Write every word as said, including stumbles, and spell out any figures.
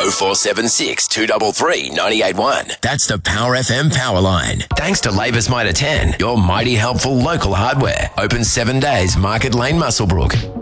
oh four seven six, two three three, nine eight one. That's the Power F M power line. Thanks to Labour's Mitre ten, your mighty helpful local hardware. Open seven days, Market Lane, Muswellbrook.